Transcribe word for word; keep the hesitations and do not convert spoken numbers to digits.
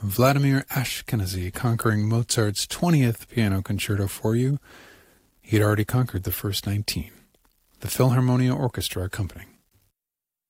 Vladimir Ashkenazy conquering Mozart's twentieth piano concerto for you. He had already conquered the first nineteen. The Philharmonia Orchestra accompanying.